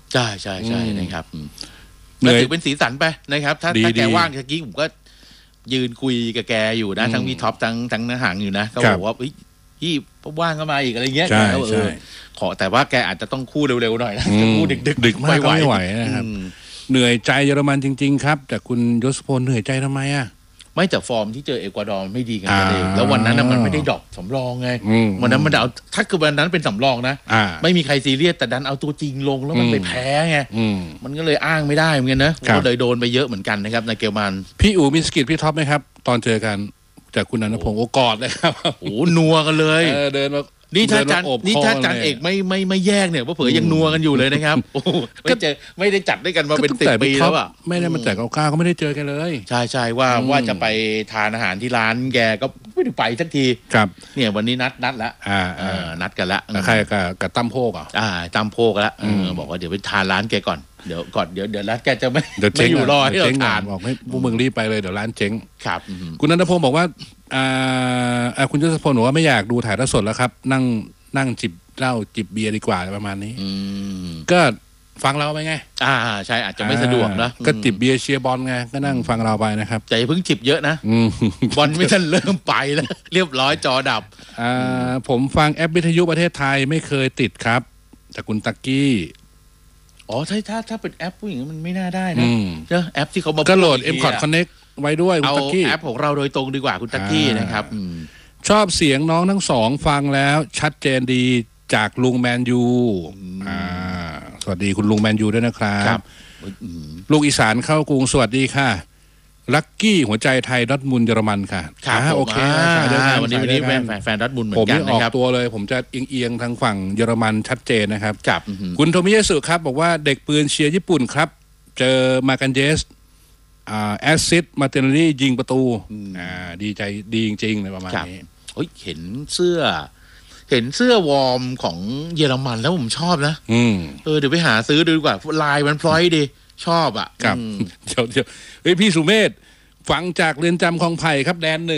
ใช่ใช่ใช่นะครับก็ถือเป็นสีสันไปนะครับถ้าแกว่างเมื่อกี้ผมก็ยืนคุยกับแกอยู่นะทั้งพี่ท็อปทั้งน้าหางอยู่นะเขาบอกว่าพี่ว่างก็มาอีกอะไรเงี้ยขอแต่ว่าแกอาจจะต้องคู่เร็วๆหน่อยนะคู่ดึกไม่ไหวนะครับเหนื่อยใจเยอรมันจริงๆครับแต่คุณยศพลเหนื่อยใจทำไมอ่ะไม่แต่ฟอร์มที่เจอเอกวาดอร์ไม่ดีกันเลยแล้ววันนั้นมันไม่ได้ดรอปสำรองไงวันนั้นมันเอาถ้าคือวันนั้นเป็นสำรองนะไม่มีใครซีเรียสแต่ดันเอาตัวจริงลงแล้วมันไปแพ้ไงมันก็เลยอ้างไม่ได้เหมือนกันนะก็เลยโดนไปเยอะเหมือนกันนะครับในเกลมันพี่อู๋มีสกิลพี่ท็อปไหมครับตอนเจอกันจากคุณอนุพงศ์โอกอดเลยครับโอ้นัวกันเลยเดินมานี่ถ้าจันเอกไม่แยกเนี่ยว่าเผยยังนัวกันอยู่เลยนะครับไม่ได้จัดด้วยกันมาเป็น10 ปีแล้วอ่ะไม่ได้มาแต่ก้าวก็ไม่ได้เจอกันเลยใช่ว่าจะไปทานอาหารที่ร้านแกก็ไม่ได้ไปสักทีครับเนี่ยวันนี้นัดแล้วนัดกันละใครกับตั้มโพกตั้มโพกแล้วบอกว่าเดี๋ยวไปทานร้านแกก่อนเดี๋ยวร้านแกจะไม่อยู่รอให้เราทานบอกให้พวกมึงรีบไปเลยเดี๋ยวร้านเจ๊งครับคุณนันทพงศ์บอกว่าคุณยศพลบอกว่าไม่อยากดูถ่ายทอดสดแล้วครับนั่งจิบเหล้าจิบเบียร์ดีกว่าประมาณนี้ก็ฟังเราไปไงใช่อาจจะไม่สะดวกนะก็จิบเบียร์เชียร์บอลไงก็นั่งฟังเราไปนะครับใจเพิ่งจิบเยอะนะบอลไม่ทันเริ่มไปแล้วเรียบร้อยจอดับผมฟังแอปวิทยุประเทศไทยไม่เคยติดครับจากคุณตักกี้ถ้าเป็นแอปผู้หญิงมันไม่น่าได้นะเจ้าแอปที่เขามาก็โหลด M-Cod Connect ไว้ด้วยเอาแอปของเราโดยตรงดีกว่าคุณตักกี้นะครับชอบเสียงน้องทั้งสองฟังแล้วชัดเจนดีจากลุงแมนยูสวัสดีคุณลุงแมนยูด้วยนะครับลูกอีสานเข้ากรุงสวัสดีค่ะลักกี้หัวใจไทยดอร์ทมุนด์เยอรมันค่ะโอเควันนี้แฟนดอร์ทมุนด์เหมือนกันนะครับผมออกตัวเลยผมจะเอียงทางฝั่งเยอรมันชัดเจนนะครับคุณโทมิยะสุครับบอกว่าเด็กปืนเชียร์ญี่ปุ่นครับเจอมากันเจสแอสซิดมาเตนลี่ยิงประตูดีใจดีจริงๆเลยประมาณนี้เห็นเสื้อวอร์มของเยอรมันแล้วผมชอบนะเดี๋ยวไปหาซื้อดูดีกว่าลายมันพลอยดีชอบอ่ะครับเดี๋ยวพี่สุเมธฟังจากเรือนจำคลองไผ่ครับแดน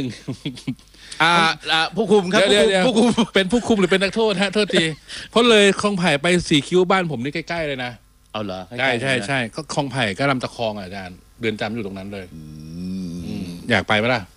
ผู้คุมครับผู้คุมเป็นผู้คุมหรือเป็นนักโทษฮะโทษทีเพราะเลยคลองไผ่ไป4 คิ้วบ้านผมนี่ใกล้ๆเลยนะเอาเหรอใช่ก็คลองไผ่ก็ลำตะคองอาจารย์เรือนจำอยู่ตรงนั้นเลยอยากไปไหมล่ะ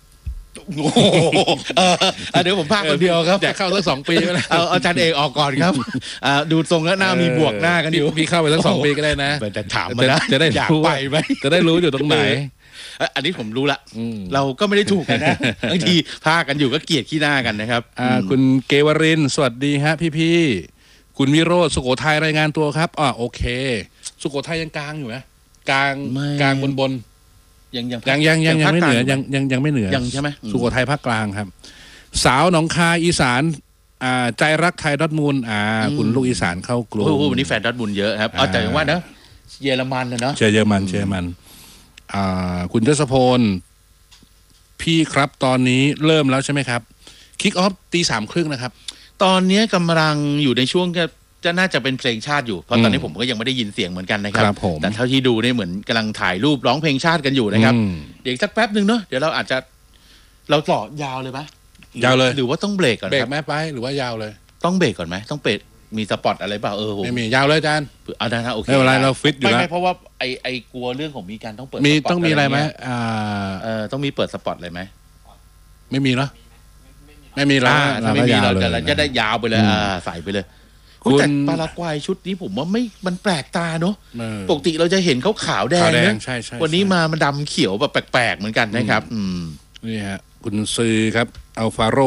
เดี๋ยวผมพากคนเดียวครับอยากเข้าสัก2 ปีก็ได้เอาอาจารย์เอกออกก่อนครับดูทรงแล้วหน้ามีบวกหน้ากันอยู่พี่เข้าไปสัก2 ปีก็ได้นะแต่ถามมานะจะได้อยากไปไหมจะได้รู้อยู่ตรงไหนอันนี้ผมรู้ละเราก็ไม่ได้ถูกกันนะบางทีพากันอยู่ก็เกลียดขี้หน้ากันนะครับคุณเกวรินสวัสดีฮะพี่คุณวิโรจน์สุโขทัยรายงานตัวครับโอเคสุโขทัยยังกลางอยู่นะกลางบนยังไม่เหนือยังไม่เหนือยังใช่ไหมสุโขทัยภาคกลางครับสาวหนองคายอีสานใจรักไทยดอร์ทมุนด์คุณลูกอีสานเข้ากลุ่มวันนี้แฟนดอร์ทมุนด์เยอะครับแต่อย่างว่านะเยอรมันนะเนาะเยอรมันคุณยศพลพี่ครับตอนนี้เริ่มแล้วใช่ไหมครับคิกออฟ 3:30 นะครับตอนนี้กำลังอยู่ในช่วงจะน่าจะเป็นเพลงชาติอยู่เพราะตอนนี้ผมก็ยังไม่ได้ยินเสียงเหมือนกันนะครับแต่เท่าที่ดูเนี่ยเหมือนกำลังถ่ายรูปร้องเพลงชาติกันอยู่นะครับเดี๋ยวสักแป๊บนึงเนาะเดี๋ยวเราอาจจะต่อยาวเลยไหมยาวเลยหรือว่าต้องเบรกก่อนเบรกแม่ไปหรือว่ายาวเลยต้องเบรกก่อนไหมต้องเบรกมีสปอตอะไรเปล่าไม่มียาวเลยอาจารย์ได้นะโอเคไม่เป็นไรเราฟิตอยู่แล้วไม่เพราะว่าไอกลัวเรื่องของมีการต้องเปิดต้องมีอะไรไหมต้องมีเปิดสปอตอะไรไหมไม่มีเนาะไม่มีแล้วไม่มีเราจะได้ยาวไปเลยใส่ไปเลยแต่ปารากวัยชุดนี้ผมว่ามันแปลกตาเนาะปกติเราจะเห็นเขาขาวแดงนะวันนี้มันดำเขียวแบบแปลกๆเหมือนกันนะครับนี่ฮะคุณซื้อครับอัลฟาโร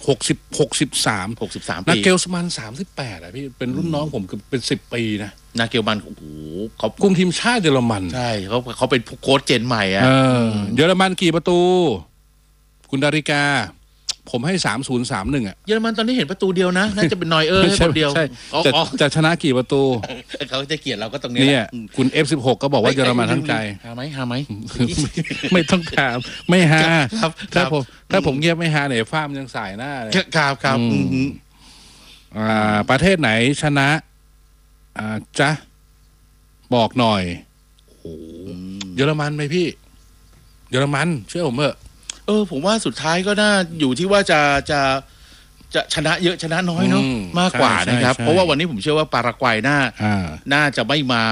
63นาเกลสมัน38พี่เป็นรุ่นน้องผมเป็น10 ปีนะนาเกลมันโอ้โหเขาคุมทีมชาติเยอรมันใช่เขาเป็นโค้ชเจนใหม่เยอรมันกี่ประตูคุณดาริกาผมให้3031 เยอรมันตอนนี้เห็นประตูเดียวนะน่าจะเป็นนอยคนเดียวจะชนะกี่ประตูเขาจะเกลียดเราก็ตรงนี้เนี่ยคุณ F16 ก็บอกว่าเยอรมันทั้งใจหาไหมไม่ต้องถามไม่หาถ้าผมเงียบไม่หาเนี่ยฟ้ามยังสายหน้าเลยครับประเทศไหนชนะจ๊ะบอกหน่อยเยอรมันไหมพี่เยอรมันเชื่อผมเถอะผมว่าสุดท้ายก็น่าอยู่ที่ว่าจะชนะเยอะชนะน้อยเนาะมากกว่านะครับเพราะว่าวันนี้ผมเชื่อว่าปารากวัยน่าจะไม่มา